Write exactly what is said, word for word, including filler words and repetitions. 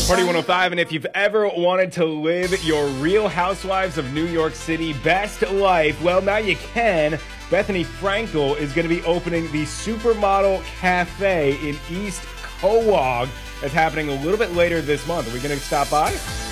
Party one oh five, and if you've ever wanted to live your Real Housewives of New York City best life, well, now you can. Bethany Frankel is going to be opening the Supermodel Cafe in East Quogue. That's happening a little bit later this month. Are we going to stop by?